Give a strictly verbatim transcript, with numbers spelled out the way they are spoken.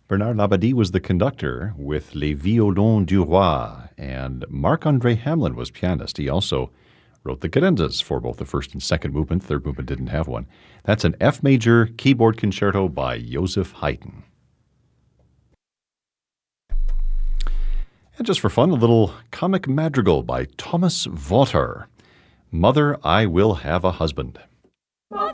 Bernard Labadie was the conductor with Les Violons du Roi, and Marc-André Hamelin was pianist. He also wrote the cadenzas for both the first and second movement. Third movement didn't have one. That's an F major keyboard concerto by Joseph Haydn. And just for fun, a little comic madrigal by Thomas Walter. Mother, I Will Have a Husband.